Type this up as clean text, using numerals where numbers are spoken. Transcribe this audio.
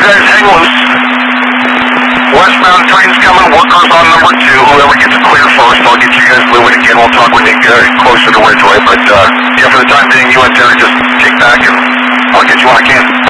guys hang loose. Westbound train's coming, workers on number 2. Whoever gets clear first, I'll get you guys moving again. We'll talk with you closer to Ridgeway. But yeah, for the time being, you and Terry just kick back and I'll get you when I can.